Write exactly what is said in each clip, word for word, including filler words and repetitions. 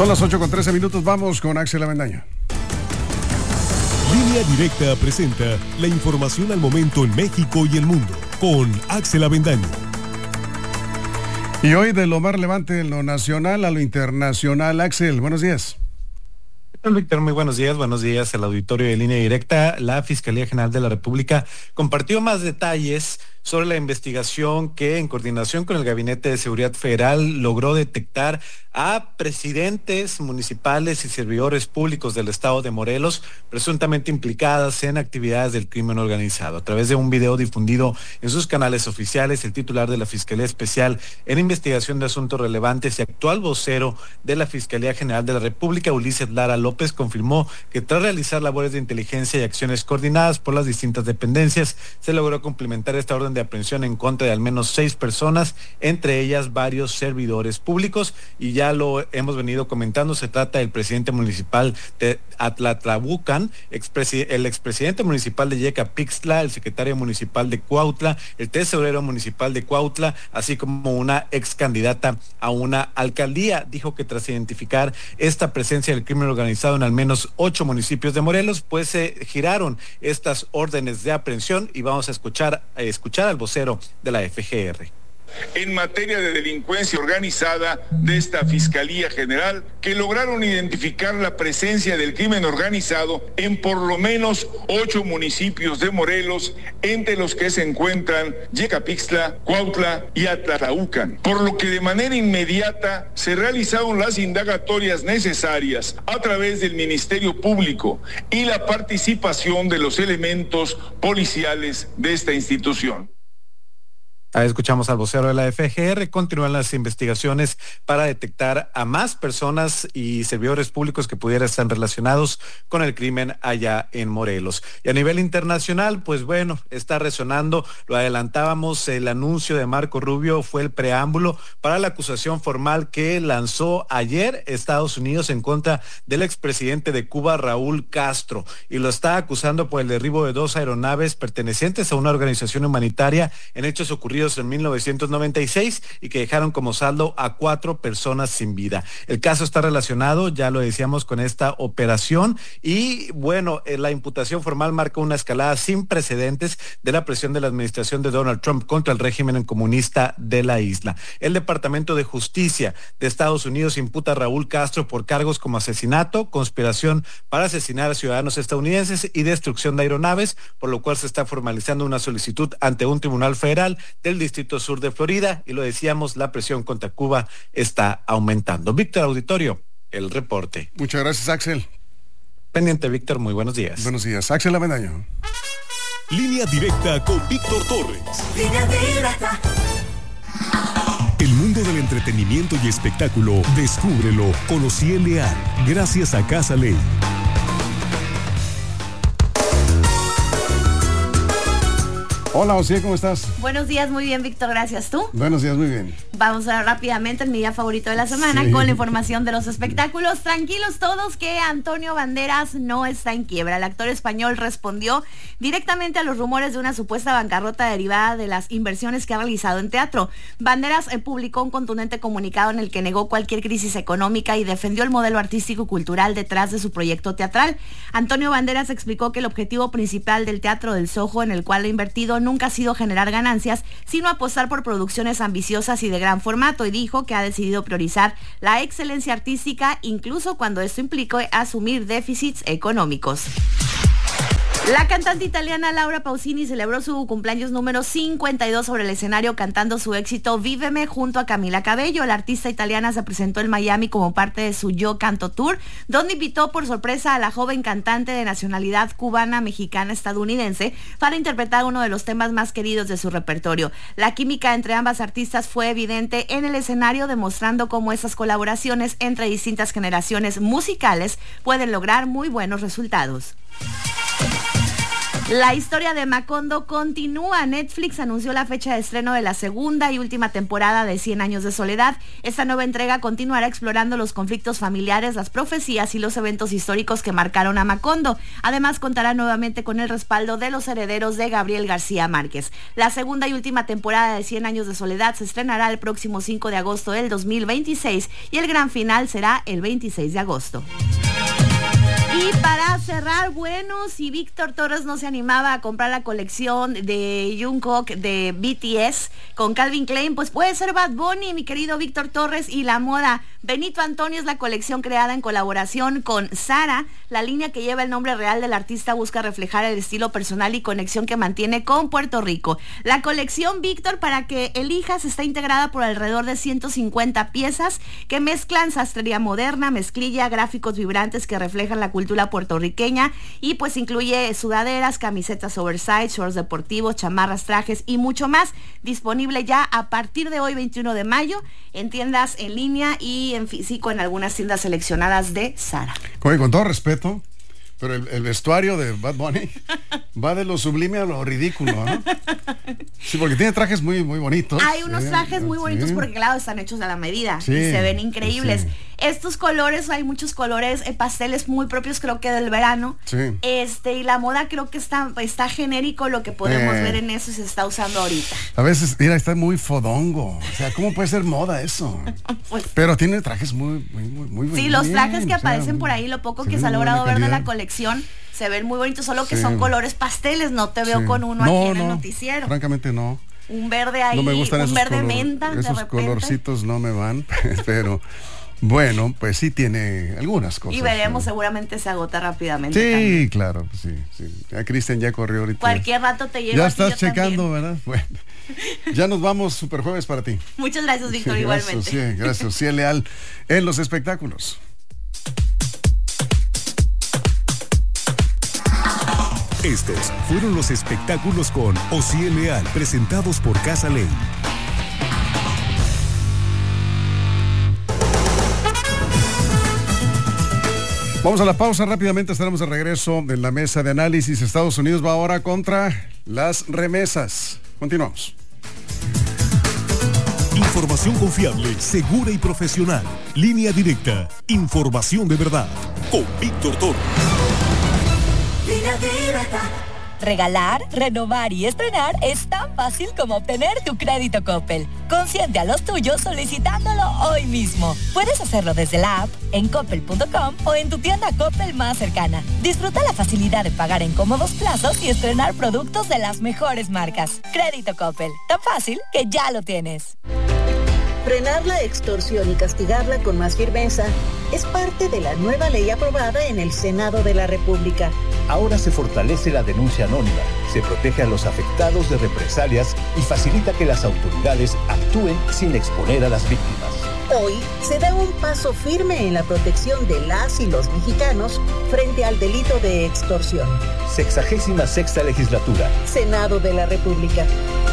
Son las ocho con trece minutos, vamos con Axel Avendaño. Línea Directa presenta la información al momento en México y el mundo, con Axel Avendaño. Y hoy de lo más relevante en lo nacional a lo internacional. Axel, buenos días. Víctor, muy buenos días, buenos días al auditorio de Línea Directa. La Fiscalía General de la República compartió más detalles sobre la investigación que, en coordinación con el Gabinete de Seguridad Federal, logró detectar a presidentes municipales y servidores públicos del estado de Morelos presuntamente implicadas en actividades del crimen organizado. A través de un video difundido en sus canales oficiales, el titular de la Fiscalía Especial en Investigación de Asuntos Relevantes y actual vocero de la Fiscalía General de la República, Ulises Lara López, confirmó que tras realizar labores de inteligencia y acciones coordinadas por las distintas dependencias, se logró cumplimentar esta orden de aprehensión en contra de al menos seis personas, entre ellas varios servidores públicos, y ya lo hemos venido comentando. Se trata del presidente municipal de Atlatlahuacan, expresi- el expresidente municipal de Yecapixtla, el secretario municipal de Cuautla, el tesorero municipal de Cuautla, así como una ex candidata a una alcaldía. Dijo que tras identificar esta presencia del crimen organizado en al menos ocho municipios de Morelos, pues se giraron estas órdenes de aprehensión, y vamos a escuchar, a escuchar al vocero de la F G R. En materia de delincuencia organizada de esta Fiscalía General, que lograron identificar la presencia del crimen organizado en por lo menos ocho municipios de Morelos, entre los que se encuentran Yecapixtla, Cuautla y Atlatlahuacan, por lo que de manera inmediata se realizaron las indagatorias necesarias a través del Ministerio Público y la participación de los elementos policiales de esta institución. Ahí escuchamos al vocero de la F G R. Continúan las investigaciones para detectar a más personas y servidores públicos que pudieran estar relacionados con el crimen allá en Morelos. Y a nivel internacional, pues bueno, está resonando, lo adelantábamos, el anuncio de Marco Rubio fue el preámbulo para la acusación formal que lanzó ayer Estados Unidos en contra del expresidente de Cuba, Raúl Castro, y lo está acusando por el derribo de dos aeronaves pertenecientes a una organización humanitaria en hechos ocurridos en mil novecientos noventa y seis y que dejaron como saldo a cuatro personas sin vida. El caso está relacionado, ya lo decíamos, con esta operación, y bueno, la imputación formal marca una escalada sin precedentes de la presión de la administración de Donald Trump contra el régimen comunista de la isla. El Departamento de Justicia de Estados Unidos imputa a Raúl Castro por cargos como asesinato, conspiración para asesinar a ciudadanos estadounidenses y destrucción de aeronaves, por lo cual se está formalizando una solicitud ante un tribunal federal del Distrito Sur de Florida, y lo decíamos, la presión contra Cuba está aumentando. Víctor, auditorio, el reporte. Muchas gracias, Axel. Pendiente, Víctor, muy buenos días. Buenos días, Axel Avendaño. Línea Directa con Víctor Torres. Línea Directa. El mundo del entretenimiento y espectáculo, descúbrelo con Ociel Leal, gracias a Casa Ley. Hola, Ociel, ¿cómo estás? Buenos días, muy bien, Víctor, gracias. ¿Tú? Buenos días, muy bien. Vamos a rápidamente el mi día favorito de la semana, sí, con la información de los espectáculos. Tranquilos todos que Antonio Banderas no está en quiebra. El actor español respondió directamente a los rumores de una supuesta bancarrota derivada de las inversiones que ha realizado en teatro. Banderas eh, publicó un contundente comunicado en el que negó cualquier crisis económica y defendió el modelo artístico-cultural detrás de su proyecto teatral. Antonio Banderas explicó que el objetivo principal del Teatro del Soho, en el cual ha invertido, nunca ha sido generar ganancias, sino apostar por producciones ambiciosas y de gran formato, y dijo que ha decidido priorizar la excelencia artística, incluso cuando esto implique asumir déficits económicos. La cantante italiana Laura Pausini celebró su cumpleaños número cincuenta y dos sobre el escenario cantando su éxito Víveme junto a Camila Cabello. La artista italiana se presentó en Miami como parte de su Yo Canto Tour, donde invitó por sorpresa a la joven cantante de nacionalidad cubana, mexicana, estadounidense para interpretar uno de los temas más queridos de su repertorio. La química entre ambas artistas fue evidente en el escenario, demostrando cómo esas colaboraciones entre distintas generaciones musicales pueden lograr muy buenos resultados. La historia de Macondo continúa. Netflix anunció la fecha de estreno de la segunda y última temporada de Cien años de soledad. Esta nueva entrega continuará explorando los conflictos familiares, las profecías y los eventos históricos que marcaron a Macondo. Además, contará nuevamente con el respaldo de los herederos de Gabriel García Márquez. La segunda y última temporada de Cien años de soledad se estrenará el próximo cinco de agosto del dos mil veintiséis y el gran final será el veintiséis de agosto. Y para cerrar, bueno, si Víctor Torres no se animaba a comprar la colección de Jungkook de B T S con Calvin Klein, pues puede ser Bad Bunny, mi querido Víctor Torres, y la moda. Benito Antonio es la colección creada en colaboración con Zara. La línea que lleva el nombre real del artista busca reflejar el estilo personal y conexión que mantiene con Puerto Rico. La colección Víctor, para que elijas, está integrada por alrededor de ciento cincuenta piezas que mezclan sastrería moderna, mezclilla, gráficos vibrantes que reflejan la cultura puertorriqueña, y pues incluye sudaderas, camisetas oversize, shorts deportivos, chamarras, trajes y mucho más. Disponible ya a partir de hoy, veintiuno de mayo, en tiendas en línea y en físico en algunas tiendas seleccionadas de Zara. Oye, con todo respeto, pero el, el vestuario de Bad Bunny va de lo sublime a lo ridículo, ¿no? Sí, porque tiene trajes muy, muy bonitos. Hay unos sí, trajes muy sí. bonitos porque, claro, están hechos a la medida Sí, y se ven increíbles. sí. Estos colores, hay muchos colores eh, pasteles muy propios, creo que del verano. Sí. Este, y la moda creo que está, está genérico lo que podemos Eh. ver en eso y se está usando ahorita. A veces, mira, está muy fodongo. O sea, ¿cómo puede ser moda eso? Pues, Pero tiene trajes muy, muy, muy, muy sí, muy los bien, trajes que o sea, aparecen por ahí, lo poco se que ven se ha muy logrado buena ver de la calidad. colección, se ven muy bonitos, solo que Sí. son colores pasteles, no te veo Sí. con uno No, aquí en el no, noticiero. Francamente no. Un verde ahí, No me gustan un esos, verde color- menta, de esos repente. colorcitos no me van, pero bueno, pues sí tiene algunas cosas. Y veremos, ¿no? seguramente se agota rápidamente. Sí, también. claro, sí, sí. Ya Cristian ya corrió ahorita. Cualquier rato te llevo. Ya aquí, estás yo checando, también. ¿verdad? Bueno, ya nos vamos, Super Jueves para ti. Muchas gracias, Víctor, Sí, igualmente. Gracias, sí, gracias. Sí, leal en los espectáculos. Estos fueron los espectáculos con Osiel Leal, presentados por Casa Ley. Vamos a la pausa rápidamente, estaremos de regreso en la mesa de análisis. Estados Unidos va ahora contra las remesas. Continuamos. Información confiable, segura y profesional. Línea directa. Información de verdad. Con Víctor Toro. Regalar, renovar y estrenar es tan fácil como obtener tu crédito Coppel. Consiente a los tuyos solicitándolo hoy mismo. Puedes hacerlo desde la app, en coppel punto com o en tu tienda Coppel más cercana. Disfruta la facilidad de pagar en cómodos plazos y estrenar productos de las mejores marcas. Crédito Coppel, tan fácil que ya lo tienes. Frenar la extorsión y castigarla con más firmeza es parte de la nueva ley aprobada en el Senado de la República. Ahora se fortalece la denuncia anónima, se protege a los afectados de represalias y facilita que las autoridades actúen sin exponer a las víctimas. Hoy se da un paso firme en la protección de las y los mexicanos frente al delito de extorsión. Sexagésima sexta legislatura. Senado de la República.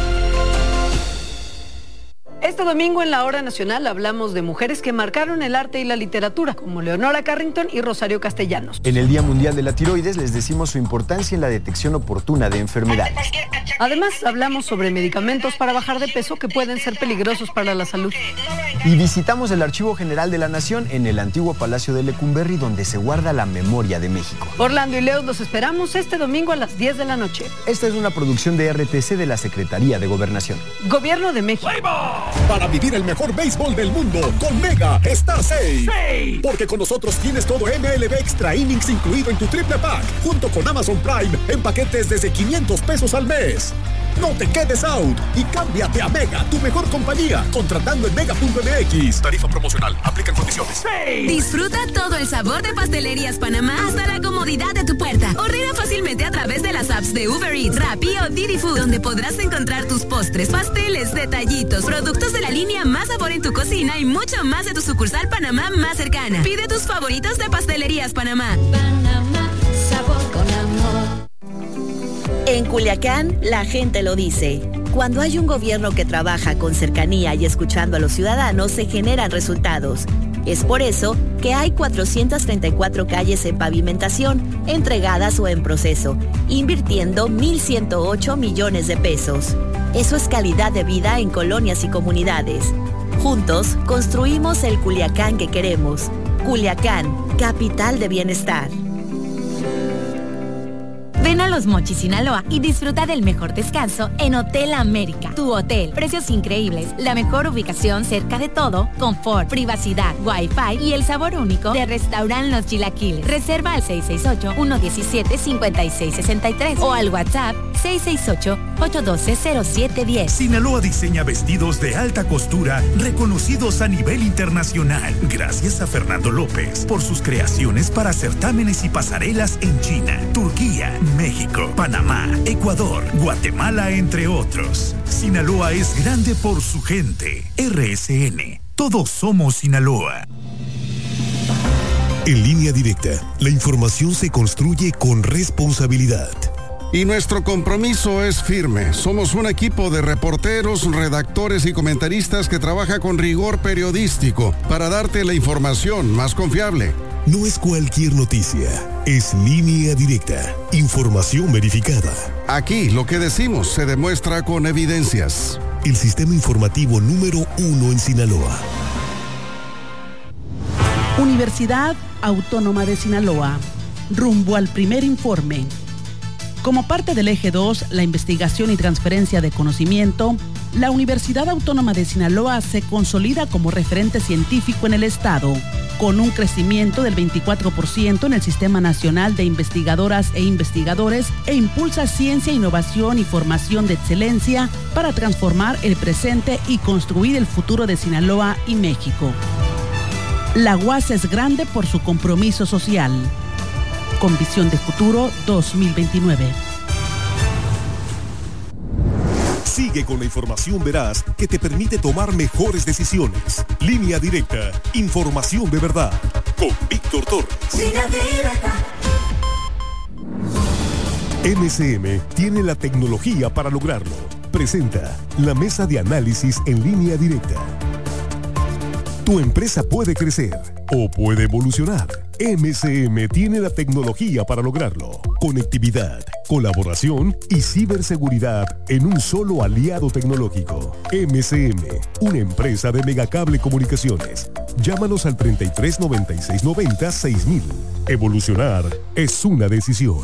Este domingo en la Hora Nacional hablamos de mujeres que marcaron el arte y la literatura, como Leonora Carrington y Rosario Castellanos. En el Día Mundial de la Tiroides les decimos su importancia en la detección oportuna de enfermedades. Además, hablamos sobre medicamentos para bajar de peso que pueden ser peligrosos para la salud. Y visitamos el Archivo General de la Nación en el antiguo Palacio de Lecumberri, donde se guarda la memoria de México. Orlando y Leo los esperamos este domingo a las diez de la noche. Esta es una producción de R T C de la Secretaría de Gobernación. Gobierno de México. Para vivir el mejor béisbol del mundo, con Mega Star seis. Porque con nosotros tienes todo M L B Extra Innings incluido en tu triple pack, junto con Amazon Prime, en paquetes desde quinientos pesos al mes. No te quedes out y cámbiate a Mega, tu mejor compañía, contratando en mega punto m x. Tarifa promocional, aplican condiciones. Disfruta todo el sabor de Pastelerías Panamá hasta la comodidad de tu puerta. Ordena fácilmente a través de las apps de Uber Eats, Rappi o Didi Food, donde podrás encontrar tus postres, pasteles, detallitos, productos de la línea Más Sabor en tu cocina y mucho más de tu sucursal Panamá más cercana. Pide tus favoritos de Pastelerías Panamá. Panamá, sabor con amor. En Culiacán, la gente lo dice. Cuando hay un gobierno que trabaja con cercanía y escuchando a los ciudadanos, se generan resultados. Es por eso que hay cuatrocientas treinta y cuatro calles en pavimentación, entregadas o en proceso, invirtiendo mil ciento ocho millones de pesos. Eso es calidad de vida en colonias y comunidades. Juntos, construimos el Culiacán que queremos. Culiacán, capital de bienestar. Ven a Los Mochis, Sinaloa y disfruta del mejor descanso en Hotel América. Tu hotel, precios increíbles, la mejor ubicación cerca de todo, confort, privacidad, wifi y el sabor único de Restaurant Los Chilaquiles. Reserva al seis seis ocho, uno uno siete, cinco seis seis tres o al WhatsApp seis seis ocho, ocho uno dos, cero siete uno cero. Sinaloa diseña vestidos de alta costura reconocidos a nivel internacional gracias a Fernando López por sus creaciones para certámenes y pasarelas en China, Turquía, México, Panamá, Ecuador, Guatemala, entre otros. Sinaloa es grande por su gente. R S N. Todos somos Sinaloa. En Línea Directa, la información se construye con responsabilidad. Y nuestro compromiso es firme. Somos un equipo de reporteros, redactores y comentaristas que trabaja con rigor periodístico para darte la información más confiable. No es cualquier noticia, es Línea Directa, información verificada. Aquí lo que decimos se demuestra con evidencias. El sistema informativo número uno en Sinaloa. Universidad Autónoma de Sinaloa, rumbo al primer informe. Como parte del eje dos, la investigación y transferencia de conocimiento, la Universidad Autónoma de Sinaloa se consolida como referente científico en el estado, con un crecimiento del veinticuatro por ciento en el Sistema Nacional de Investigadoras e Investigadores e impulsa ciencia, innovación y formación de excelencia para transformar el presente y construir el futuro de Sinaloa y México. La U A S es grande por su compromiso social. Con visión de futuro dos mil veintinueve. Sigue con la información veraz que te permite tomar mejores decisiones. Línea Directa, información de verdad. Con Víctor Torres. Línea Directa. M S M tiene la tecnología para lograrlo. Presenta la mesa de análisis en Línea Directa. Tu empresa puede crecer o puede evolucionar. M S M tiene la tecnología para lograrlo. Conectividad, colaboración y ciberseguridad en un solo aliado tecnológico. M S M, una empresa de Megacable Comunicaciones. Llámanos al treinta y tres noventa y seis noventa seis mil. Evolucionar es una decisión.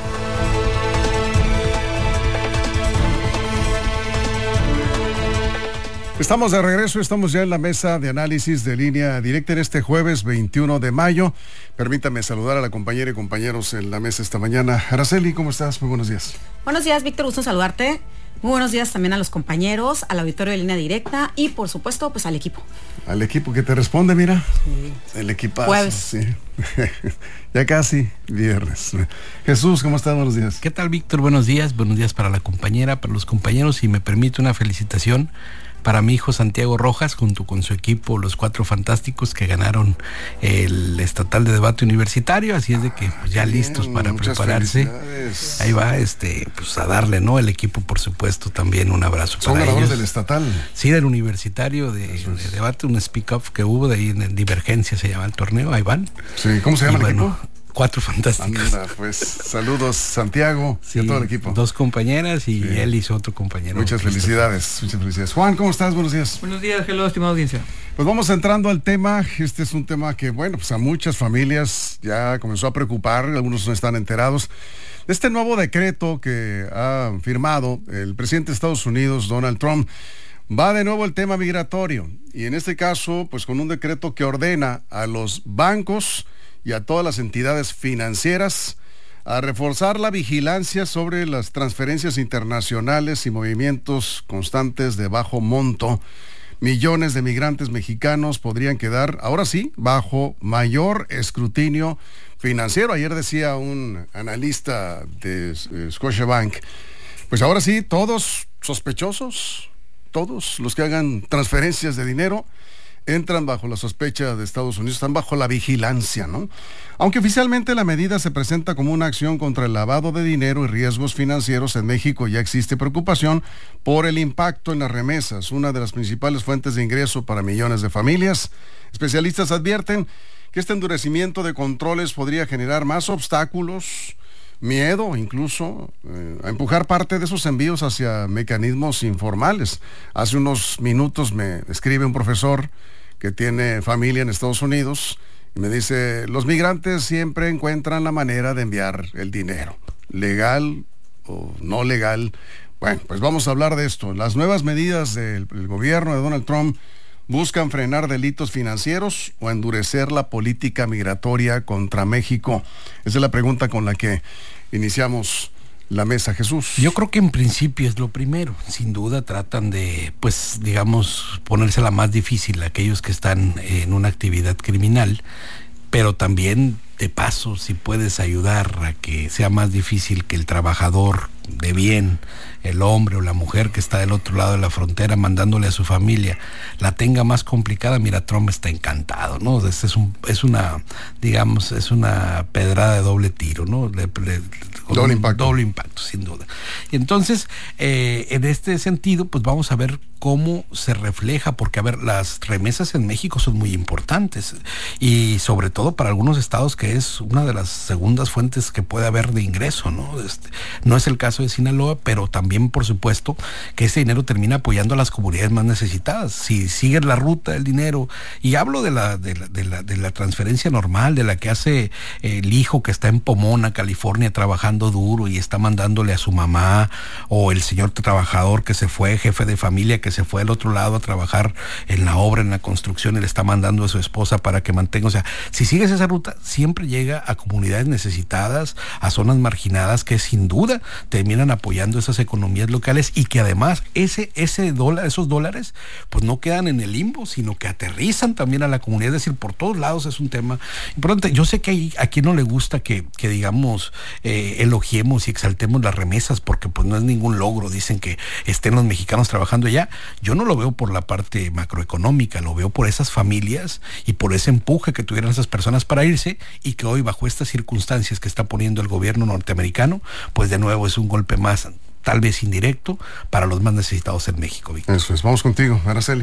Estamos de regreso, estamos ya en la mesa de análisis de Línea Directa en este jueves veintiuno de mayo. Permítame saludar a la compañera y compañeros en la mesa esta mañana. Araceli, ¿cómo estás? Muy buenos días. Buenos días, Víctor, gusto saludarte. Muy buenos días también a los compañeros, al auditorio de Línea Directa y por supuesto pues al equipo. Al equipo que te responde, mira. Sí. El equipazo. Jueves. Sí. Ya casi viernes. Jesús, ¿cómo estás? Buenos días. ¿Qué tal, Víctor? Buenos días. Buenos días para la compañera, para los compañeros. Si me permite una felicitación para mi hijo Santiago Rojas, junto con su equipo, los Cuatro Fantásticos, que ganaron el estatal de debate universitario, así es de que pues, ya Bien, listos para prepararse. Ahí va, este, pues a darle, ¿no? El equipo, por supuesto, también un abrazo ¿Son para ellos. ¿Son ganadores del estatal? Sí, del universitario de, de debate, un speak-off que hubo, de ahí en Divergencia se llama el torneo, ahí van. Sí, ¿cómo se llama y el bueno, equipo? Cuatro Fantásticos. Anda, pues saludos Santiago sí, y a todo el equipo. Dos compañeras y sí. él hizo otro compañero. Muchas felicidades, muchas felicidades. Juan, ¿cómo estás? Buenos días. Buenos días, hello, estimada audiencia. Pues vamos entrando al tema. Este es un tema que, bueno, pues a muchas familias ya comenzó a preocupar, algunos no están enterados. Este nuevo decreto que ha firmado el presidente de Estados Unidos, Donald Trump, va de nuevo el tema migratorio. Y en este caso, pues con un decreto que ordena a los bancos y a todas las entidades financieras a reforzar la vigilancia sobre las transferencias internacionales y movimientos constantes de bajo monto. Millones de migrantes mexicanos podrían quedar, ahora sí, bajo mayor escrutinio financiero. Ayer decía un analista de Scotiabank, pues ahora sí, todos sospechosos, todos los que hagan transferencias de dinero, entran bajo la sospecha de Estados Unidos, están bajo la vigilancia, ¿no? Aunque oficialmente la medida se presenta como una acción contra el lavado de dinero y riesgos financieros, en México ya existe preocupación por el impacto en las remesas, una de las principales fuentes de ingreso para millones de familias. Especialistas advierten que este endurecimiento de controles podría generar más obstáculos, miedo incluso, eh, a empujar parte de esos envíos hacia mecanismos informales. Hace unos minutos me escribe un profesor que tiene familia en Estados Unidos y me dice, los migrantes siempre encuentran la manera de enviar el dinero, legal o no legal. Bueno, pues vamos a hablar de esto. Las nuevas medidas del, del gobierno de Donald Trump buscan frenar delitos financieros o endurecer la política migratoria contra México. Esa es la pregunta con la que iniciamos la mesa, Jesús. Yo creo que en principio es lo primero. Sin duda tratan de, pues, digamos, ponérsela más difícil a aquellos que están en una actividad criminal, pero también, de paso, si puedes ayudar a que sea más difícil que el trabajador de bien, el hombre o la mujer que está del otro lado de la frontera mandándole a su familia, la tenga más complicada, mira, Trump está encantado, ¿no? Este es un, es una, digamos, es una pedrada de doble tiro, ¿no? Le, le, doble impacto. Doble impacto, sin duda. Y entonces, eh, en este sentido, pues vamos a ver cómo se refleja, porque a ver, las remesas en México son muy importantes y sobre todo para algunos estados que es una de las segundas fuentes que puede haber de ingreso, ¿no? Este, no es el caso de Sinaloa, pero también por supuesto que ese dinero termina apoyando a las comunidades más necesitadas. Si sigues la ruta del dinero, y hablo de la, de la, de la, de la transferencia normal, de la que hace el hijo que está en Pomona, California, trabajando duro y está mandándole a su mamá, o el señor trabajador que se fue, jefe de familia que se fue al otro lado a trabajar en la obra, en la construcción, y le está mandando a su esposa para que mantenga, o sea, si sigues esa ruta, siempre llega a comunidades necesitadas, a zonas marginadas que sin duda terminan apoyando esas economías locales, y que además ese, ese dólar, esos dólares, pues no quedan en el limbo, sino que aterrizan también a la comunidad. Es decir, por todos lados es un tema importante. Yo sé que hay, a quien no le gusta que, que digamos, eh, elogiemos y exaltemos las remesas, porque pues no es ningún logro, dicen que estén los mexicanos trabajando allá. Yo no lo veo por la parte macroeconómica, lo veo por esas familias y por ese empuje que tuvieran esas personas para irse, y que hoy, bajo estas circunstancias que está poniendo el gobierno norteamericano, pues de nuevo es un golpe más, tal vez indirecto, para los más necesitados en México, Víctor. Eso es. Vamos contigo, Araceli.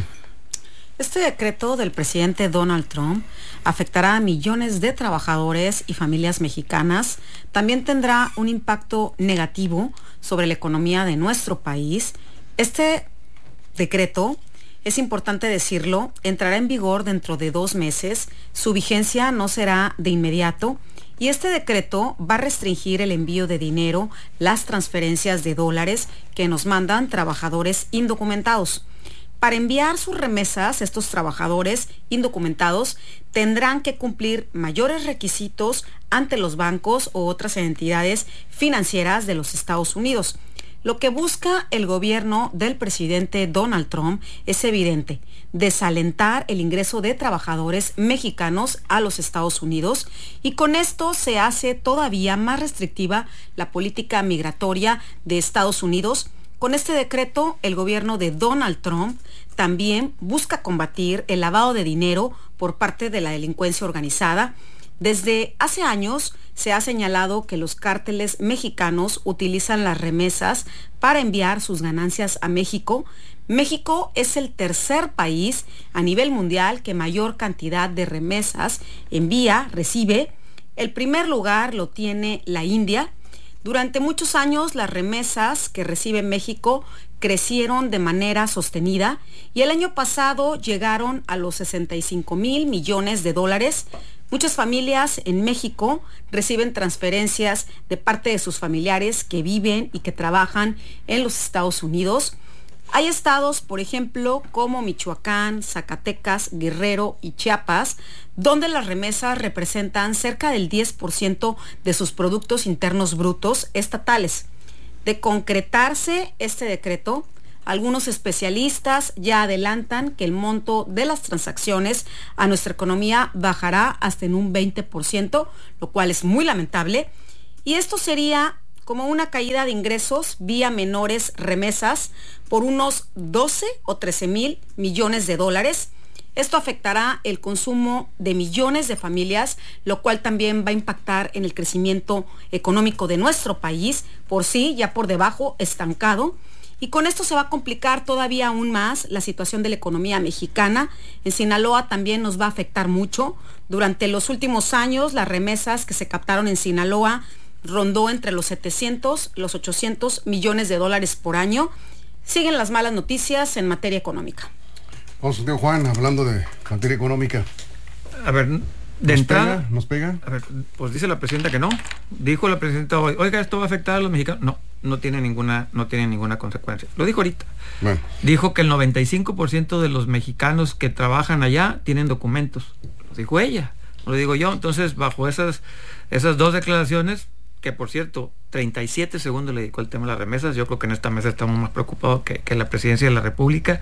Este decreto del presidente Donald Trump afectará a millones de trabajadores y familias mexicanas. También tendrá un impacto negativo sobre la economía de nuestro país. Este decreto, es importante decirlo, entrará en vigor dentro de dos meses. Su vigencia no será de inmediato. Y este decreto va a restringir el envío de dinero, las transferencias de dólares que nos mandan trabajadores indocumentados. Para enviar sus remesas, estos trabajadores indocumentados tendrán que cumplir mayores requisitos ante los bancos o otras entidades financieras de los Estados Unidos. Lo que busca el gobierno del presidente Donald Trump es evidente: desalentar el ingreso de trabajadores mexicanos a los Estados Unidos, y con esto se hace todavía más restrictiva la política migratoria de Estados Unidos. Con este decreto, el gobierno de Donald Trump también busca combatir el lavado de dinero por parte de la delincuencia organizada. Desde hace años se ha señalado que los cárteles mexicanos utilizan las remesas para enviar sus ganancias a México. México es el tercer país a nivel mundial que mayor cantidad de remesas envía, recibe. El primer lugar lo tiene la India. Durante muchos años las remesas que recibe México crecieron de manera sostenida, y el año pasado llegaron a los sesenta y cinco mil millones de dólares. Muchas familias en México reciben transferencias de parte de sus familiares que viven y que trabajan en los Estados Unidos. Hay estados, por ejemplo, como Michoacán, Zacatecas, Guerrero y Chiapas, donde las remesas representan cerca del diez por ciento de sus productos internos brutos estatales. De concretarse este decreto, algunos especialistas ya adelantan que el monto de las transacciones a nuestra economía bajará hasta en un veinte por ciento, lo cual es muy lamentable, y esto sería como una caída de ingresos vía menores remesas por unos doce o trece mil millones de dólares. Esto afectará el consumo de millones de familias, lo cual también va a impactar en el crecimiento económico de nuestro país, por sí ya por debajo, estancado. Y con esto se va a complicar todavía aún más la situación de la economía mexicana. En Sinaloa también nos va a afectar mucho. Durante los últimos años, las remesas que se captaron en Sinaloa rondó entre los setecientos y los ochocientos millones de dólares por año. Siguen las malas noticias en materia económica. Vamos, tío Juan, hablando de materia económica. A ver, de ¿Nos entrada... pega? ¿Nos pega? A ver, pues dice la presidenta que no. Dijo la presidenta hoy, oiga, ¿esto va a afectar a los mexicanos? No, no tiene ninguna, no tiene ninguna consecuencia. Lo dijo ahorita. Bueno. Dijo que el noventa y cinco por ciento de los mexicanos que trabajan allá tienen documentos. Lo dijo ella, no lo digo yo. Entonces, bajo esas, esas dos declaraciones, que por cierto, treinta y siete segundos le dedicó el tema de las remesas, yo creo que en esta mesa estamos más preocupados que, que la presidencia de la República,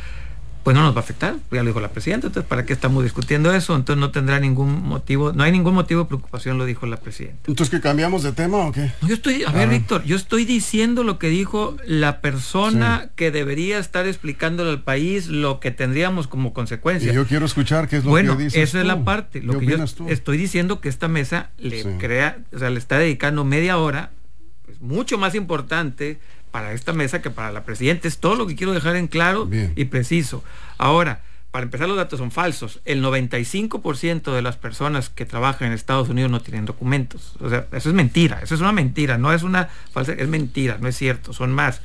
pues no nos va a afectar, ya lo dijo la presidenta, entonces ¿para qué estamos discutiendo eso? Entonces no tendrá ningún motivo, no hay ningún motivo de preocupación, lo dijo la presidenta. ¿Entonces que cambiamos de tema o qué? No, yo estoy, a ah. ver, Víctor, yo estoy diciendo lo que dijo la persona sí. que debería estar explicándole al país lo que tendríamos como consecuencia. Y yo quiero escuchar qué es lo bueno, que dices Bueno, esa tú. es la parte, lo que yo tú? estoy diciendo que esta mesa le sí. crea, o sea, le está dedicando media hora, pues mucho más importante para esta mesa que para la presidenta. Es todo lo que quiero dejar en claro Bien. y preciso. Ahora, para empezar, los datos son falsos. El noventa y cinco por ciento de las personas que trabajan en Estados Unidos no tienen documentos. O sea, eso es mentira, eso es una mentira, no es una falsa, es mentira, no es cierto, son más.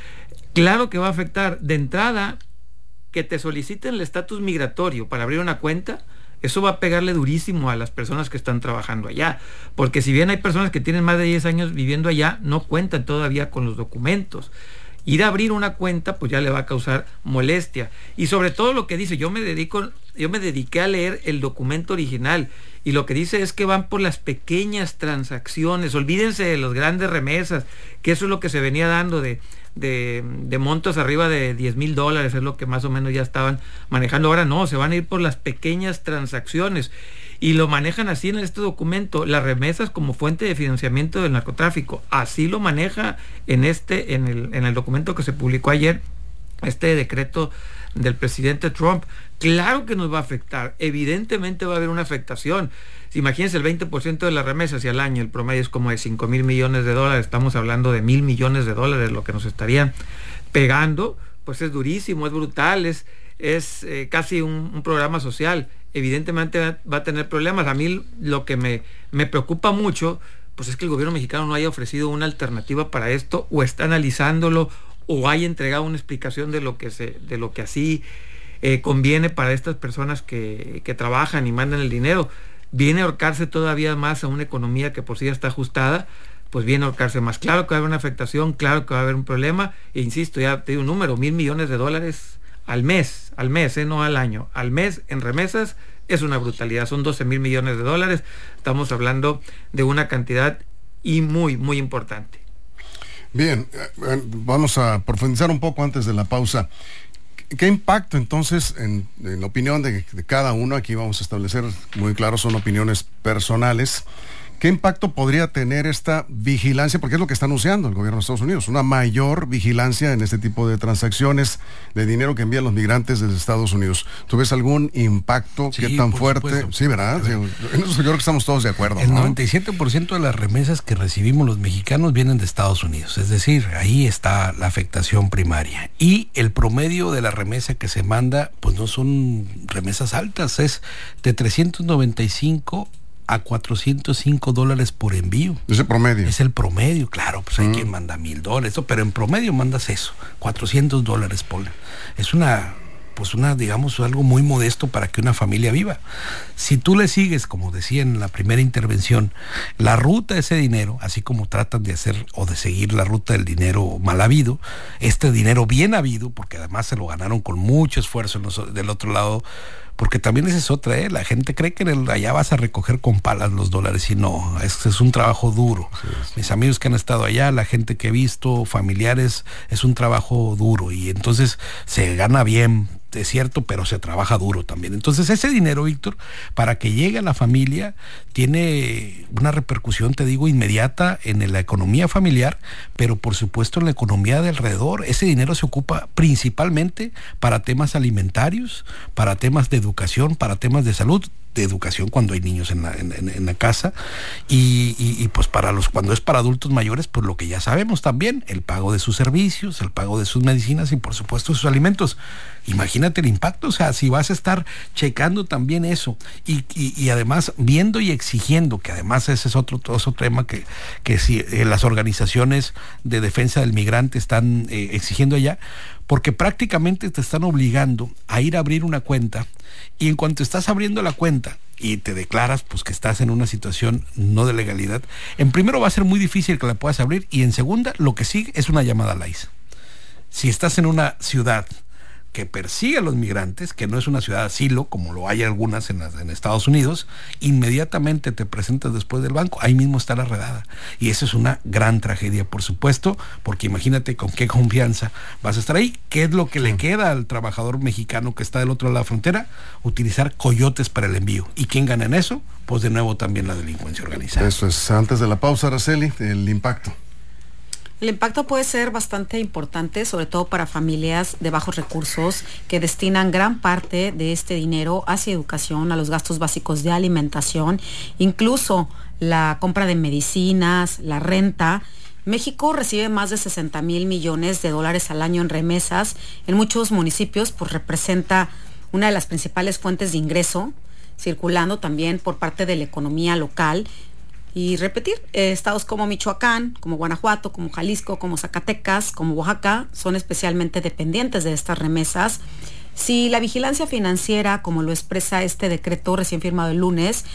Claro que va a afectar. De entrada, que te soliciten el estatus migratorio para abrir una cuenta, eso va a pegarle durísimo a las personas que están trabajando allá, porque si bien hay personas que tienen más de diez años viviendo allá, no cuentan todavía con los documentos. Ir a abrir una cuenta pues ya le va a causar molestia. Y sobre todo lo que dice, yo me dedico, yo me dediqué a leer el documento original, y lo que dice es que van por las pequeñas transacciones. Olvídense de las grandes remesas, que eso es lo que se venía dando de, de, de montos arriba de diez mil dólares, es lo que más o menos ya estaban manejando. Ahora no, se van a ir por las pequeñas transacciones. Y lo manejan así en este documento, las remesas como fuente de financiamiento del narcotráfico. Así lo maneja en este, en el, en el documento que se publicó ayer, este decreto del presidente Trump. Claro que nos va a afectar, evidentemente va a haber una afectación. Imagínense, el veinte por ciento de las remesas y al año el promedio es como de cinco mil millones de dólares, estamos hablando de mil millones de dólares, lo que nos estarían pegando, pues es durísimo, es brutal, es, es eh, casi un, un programa social. Evidentemente va, va a tener problemas. A mí lo que me, me preocupa mucho, pues es que el gobierno mexicano no haya ofrecido una alternativa para esto, o está analizándolo, o haya entregado una explicación de lo que se, de lo que así eh, conviene para estas personas que, que trabajan y mandan el dinero. Viene a ahorcarse todavía más a una economía que por sí ya está ajustada, pues viene a ahorcarse más. Claro que va a haber una afectación, claro que va a haber un problema, e insisto, ya te digo un número, mil millones de dólares al mes, al mes, eh, no al año, al mes en remesas es una brutalidad, son doce mil millones de dólares, estamos hablando de una cantidad y muy, muy importante. Bien, vamos a profundizar un poco antes de la pausa. ¿Qué impacto entonces, en, en la opinión de, de cada uno, aquí vamos a establecer muy claro, son opiniones personales, qué impacto podría tener esta vigilancia, porque es lo que está anunciando el gobierno de Estados Unidos, una mayor vigilancia en este tipo de transacciones de dinero que envían los migrantes desde Estados Unidos? ¿Tú ves algún impacto? Sí, ¿qué tan fuerte? Supuesto. Sí, ¿verdad? Sí, en eso yo creo que estamos todos de acuerdo. El ¿no? noventa y siete por ciento de las remesas que recibimos los mexicanos vienen de Estados Unidos, es decir, ahí está la afectación primaria. Y el promedio de la remesa que se manda, pues no son remesas altas, es de trescientos noventa y cinco a cuatrocientos cinco dólares por envío. Es el promedio. Es el promedio, claro, pues hay mm. quien manda mil dólares, pero en promedio mandas eso, cuatrocientos dólares por. Es una, pues una, digamos, algo muy modesto para que una familia viva. Si tú le sigues, como decía en la primera intervención, la ruta de ese dinero, así como tratan de hacer o de seguir la ruta del dinero mal habido, este dinero bien habido, porque además se lo ganaron con mucho esfuerzo en los, del otro lado, porque también esa es otra, ¿eh? La gente cree que en el, allá vas a recoger con palas los dólares y no, es, es un trabajo duro. Sí, sí. Mis amigos que han estado allá, la gente que he visto, familiares, es un trabajo duro y entonces se gana bien, es cierto, pero se trabaja duro también. Entonces ese dinero, Víctor, para que llegue a la familia, tiene una repercusión, te digo, inmediata en la economía familiar, pero por supuesto en la economía de alrededor. Ese dinero se ocupa principalmente para temas alimentarios, para temas de educación, para temas de salud, de educación cuando hay niños en la, en, en, en la casa y, y, y pues para los cuando es para adultos mayores, pues lo que ya sabemos también, el pago de sus servicios, el pago de sus medicinas y por supuesto sus alimentos. Imagínate el impacto, o sea, si vas a estar checando también eso y, y, y además viendo y exigiendo, que además ese es otro, otro tema que, que si eh, las organizaciones de defensa del migrante están eh, exigiendo allá, porque prácticamente te están obligando a ir a abrir una cuenta y en cuanto estás abriendo la cuenta y te declaras pues que estás en una situación no de legalidad, en primero va a ser muy difícil que la puedas abrir y en segunda lo que sigue es una llamada a la I C E. Si estás en una ciudad que persigue a los migrantes, que no es una ciudad asilo, como lo hay algunas en, las, en Estados Unidos, inmediatamente te presentas después del banco, ahí mismo está la redada. Y eso es una gran tragedia, por supuesto, porque imagínate con qué confianza vas a estar ahí. ¿Qué es lo que le queda al trabajador mexicano que está del otro lado de la frontera? Utilizar coyotes para el envío. ¿Y quién gana en eso? Pues de nuevo también la delincuencia organizada. Eso es. Antes de la pausa, Araceli, el impacto. El impacto puede ser bastante importante, sobre todo para familias de bajos recursos que destinan gran parte de este dinero hacia educación, a los gastos básicos de alimentación, incluso la compra de medicinas, la renta. México recibe más de sesenta mil millones de dólares al año en remesas. En muchos municipios, pues representa una de las principales fuentes de ingreso, circulando también por parte de la economía local. Y repetir, eh, estados como Michoacán, como Guanajuato, como Jalisco, como Zacatecas, como Oaxaca, son especialmente dependientes de estas remesas. Si la vigilancia financiera, como lo expresa este decreto recién firmado el lunes,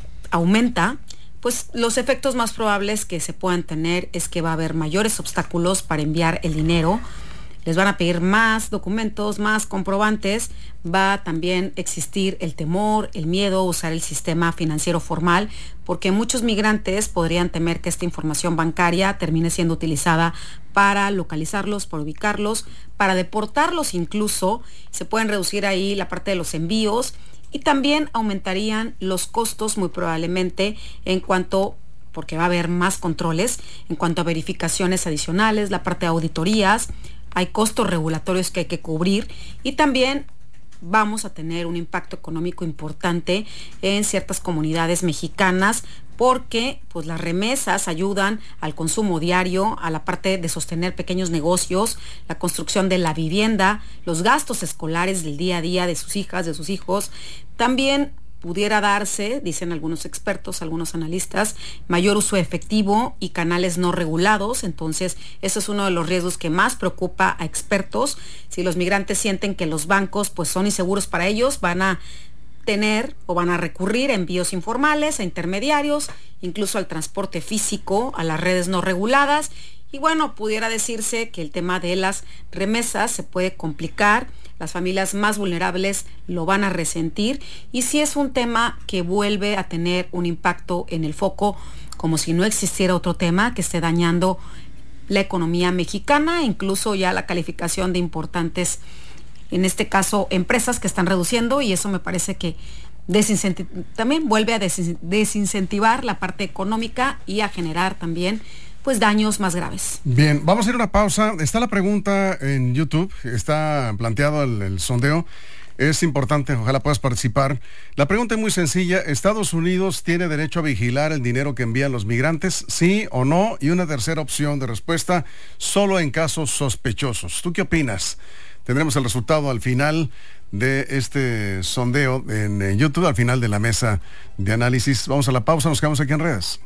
aumenta, pues los efectos más probables que se puedan tener es que va a haber mayores obstáculos para enviar el dinero. Les van a pedir más documentos, más comprobantes, va a también existir el temor, el miedo a usar el sistema financiero formal, porque muchos migrantes podrían temer que esta información bancaria termine siendo utilizada para localizarlos, para ubicarlos, para deportarlos incluso. Se pueden reducir ahí la parte de los envíos y también aumentarían los costos muy probablemente en cuanto, porque va a haber más controles, en cuanto a verificaciones adicionales, la parte de auditorías. Hay costos regulatorios que hay que cubrir y también vamos a tener un impacto económico importante en ciertas comunidades mexicanas porque pues las remesas ayudan al consumo diario, a la parte de sostener pequeños negocios, la construcción de la vivienda, los gastos escolares del día a día de sus hijas, de sus hijos. También pudiera darse, dicen algunos expertos, algunos analistas, mayor uso efectivo y canales no regulados. Entonces, eso es uno de los riesgos que más preocupa a expertos. Si los migrantes sienten que los bancos pues son inseguros para ellos, van a tener o van a recurrir a envíos informales, a intermediarios, incluso al transporte físico, a las redes no reguladas. Y bueno, pudiera decirse que el tema de las remesas se puede complicar. Las familias más vulnerables lo van a resentir y sí es un tema que vuelve a tener un impacto en el foco, como si no existiera otro tema que esté dañando la economía mexicana, incluso ya la calificación de importantes, en este caso, empresas que están reduciendo, y eso me parece que desincentiv- también vuelve a des- desincentivar la parte económica y a generar también pues daños más graves. Bien, vamos a ir a una pausa. Está la pregunta en YouTube, está planteado el, el sondeo. Es importante, ojalá puedas participar. La pregunta es muy sencilla. ¿Estados Unidos tiene derecho a vigilar el dinero que envían los migrantes? ¿Sí o no? Y una tercera opción de respuesta, solo en casos sospechosos. ¿Tú qué opinas? Tendremos el resultado al final de este sondeo en, en YouTube, al final de la mesa de análisis. Vamos a la pausa, nos quedamos aquí en redes.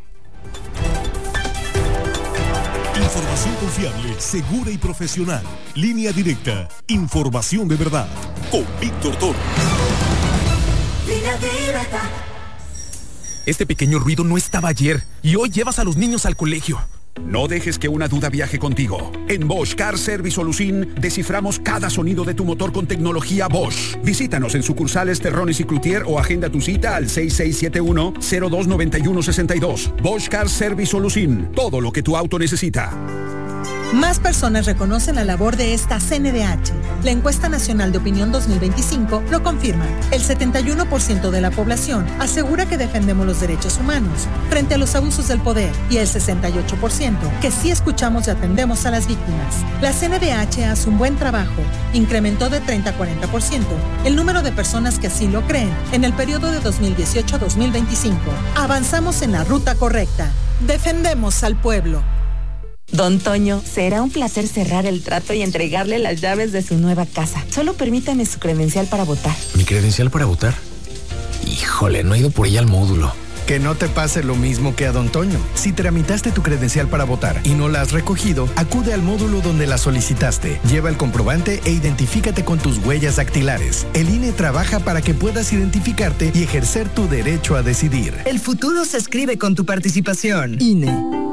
Información confiable, segura y profesional. Línea directa. Información de verdad. Con Víctor Toro. Línea directa. Este pequeño ruido no estaba ayer y hoy llevas a los niños al colegio. No dejes que una duda viaje contigo. En Bosch Car Service Solution desciframos cada sonido de tu motor con tecnología Bosch. Visítanos en sucursales Terrones y Cloutier o agenda tu cita al seis seis siete uno, cero dos nueve uno seis dos. Bosch Car Service Solution. Todo lo que tu auto necesita. Más personas reconocen la labor de esta C N D H. La encuesta nacional de opinión dos mil veinticinco lo confirma. El setenta y uno por ciento de la población asegura que defendemos los derechos humanos frente a los abusos del poder y el sesenta y ocho por ciento que sí escuchamos y atendemos a las víctimas. La C N D H hace un buen trabajo. Incrementó de treinta a cuarenta por ciento el número de personas que así lo creen en el periodo de dos mil dieciocho a dos mil veinticinco. Avanzamos en la ruta correcta. Defendemos al pueblo. Don Toño, será un placer cerrar el trato y entregarle las llaves de su nueva casa. Solo permítame su credencial para votar. ¿Mi credencial para votar? Híjole, no he ido por ella al módulo. Que no te pase lo mismo que a Don Toño. Si tramitaste tu credencial para votar y no la has recogido, acude al módulo donde la solicitaste. Lleva el comprobante e identifícate con tus huellas dactilares. El I N E trabaja para que puedas identificarte y ejercer tu derecho a decidir. El futuro se escribe con tu participación. I N E.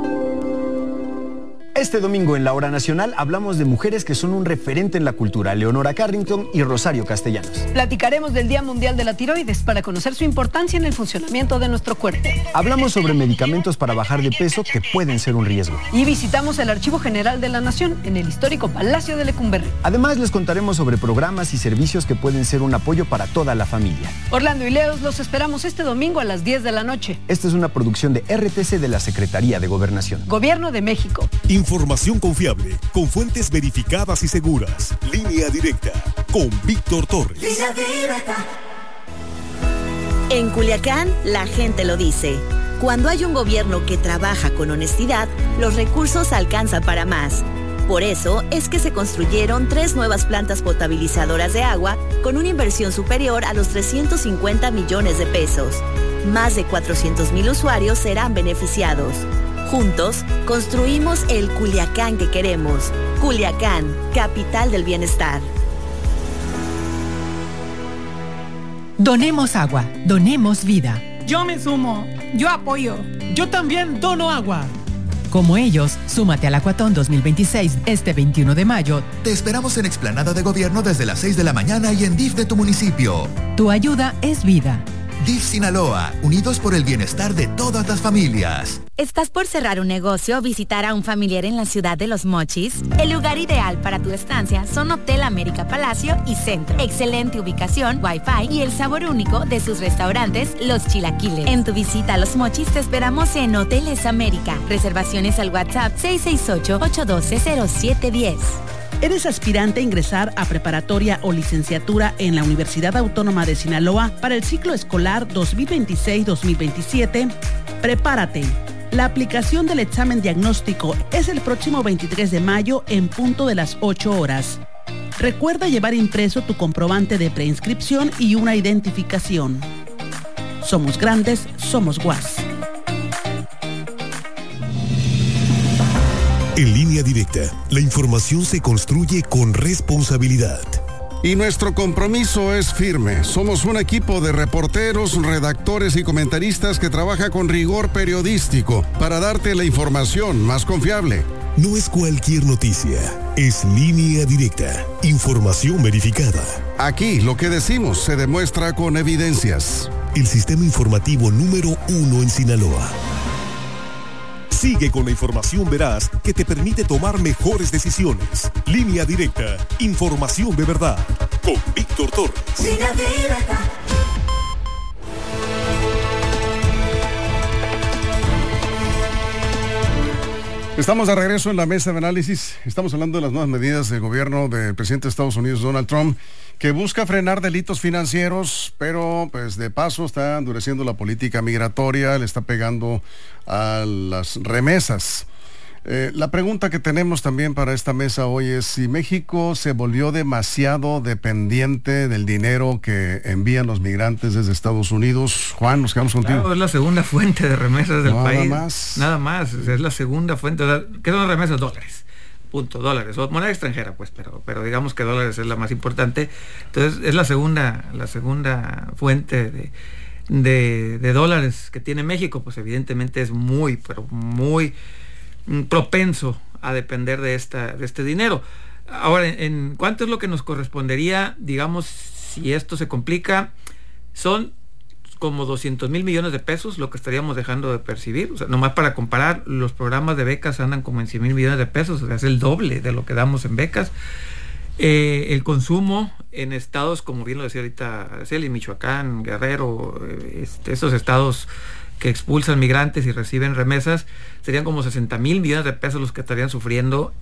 Este domingo en la Hora Nacional hablamos de mujeres que son un referente en la cultura, Leonora Carrington y Rosario Castellanos. Platicaremos del Día Mundial de la Tiroides para conocer su importancia en el funcionamiento de nuestro cuerpo. Hablamos sobre medicamentos para bajar de peso que pueden ser un riesgo. Y visitamos el Archivo General de la Nación en el histórico Palacio de Lecumberri. Además les contaremos sobre programas y servicios que pueden ser un apoyo para toda la familia. Orlando y Leos los esperamos este domingo a las diez de la noche. Esta es una producción de R T C de la Secretaría de Gobernación. Gobierno de México. Información confiable, con fuentes verificadas y seguras. Línea Directa, con Víctor Torres. Línea Directa. En Culiacán, la gente lo dice. Cuando hay un gobierno que trabaja con honestidad, los recursos alcanzan para más. Por eso es que se construyeron tres nuevas plantas potabilizadoras de agua con una inversión superior a los trescientos cincuenta millones de pesos. Más de cuatrocientos mil usuarios serán beneficiados. Juntos, construimos el Culiacán que queremos. Culiacán, capital del bienestar. Donemos agua, donemos vida. Yo me sumo, yo apoyo. Yo también dono agua. Como ellos, súmate al Acuatón dos mil veintiséis este veintiuno de mayo. Te esperamos en Explanada de Gobierno desde las seis de la mañana y en D I F de tu municipio. Tu ayuda es vida. D I F Sinaloa, unidos por el bienestar de todas las familias. ¿Estás por cerrar un negocio o visitar a un familiar en la ciudad de Los Mochis? El lugar ideal para tu estancia son Hotel América Palacio y Centro. Excelente ubicación, wifi y el sabor único de sus restaurantes, Los Chilaquiles. En tu visita a Los Mochis te esperamos en Hoteles América. Reservaciones al WhatsApp seis seis ocho, ocho uno dos, cero siete uno cero. ¿Eres aspirante a ingresar a preparatoria o licenciatura en la Universidad Autónoma de Sinaloa para el ciclo escolar dos mil veintiséis dos mil veintisiete? Prepárate. La aplicación del examen diagnóstico es el próximo veintitrés de mayo en punto de las ocho horas. Recuerda llevar impreso tu comprobante de preinscripción y una identificación. Somos grandes, somos U A S. En Línea Directa, la información se construye con responsabilidad. Y nuestro compromiso es firme. Somos un equipo de reporteros, redactores y comentaristas que trabaja con rigor periodístico para darte la información más confiable. No es cualquier noticia, es Línea Directa, información verificada. Aquí lo que decimos se demuestra con evidencias. El sistema informativo número uno en Sinaloa. Sigue con la información veraz que te permite tomar mejores decisiones. Línea Directa, información de verdad. Con Víctor Torres. Línea Directa. Estamos de regreso en la mesa de análisis. Estamos hablando de las nuevas medidas del gobierno del presidente de Estados Unidos, Donald Trump, que busca frenar delitos financieros, pero pues de paso está endureciendo la política migratoria, le está pegando a las remesas. Eh, la pregunta que tenemos también para esta mesa hoy es si México se volvió demasiado dependiente del dinero que envían los migrantes desde Estados Unidos. Juan, nos quedamos contigo. Claro, es la segunda fuente de remesas del Nada país. Nada más. Nada más, es la segunda fuente. ¿Qué son remesas? Dólares. Punto, dólares, o moneda extranjera, pues, pero, pero digamos que dólares es la más importante. Entonces, es la segunda, la segunda fuente de, de, de dólares que tiene México, pues evidentemente es muy, pero muy, propenso a depender de, esta, de este dinero. Ahora, ¿en, en cuánto es lo que nos correspondería, digamos, si esto se complica? Son como doscientos mil millones de pesos lo que estaríamos dejando de percibir. O sea, nomás para comparar, los programas de becas andan como en cien mil millones de pesos, o sea, es el doble de lo que damos en becas. Eh, el consumo en estados, como bien lo decía ahorita Araceli, Michoacán, Guerrero, este, esos estados que expulsan migrantes y reciben remesas, serían como sesenta mil millones de pesos los que estarían sufriendo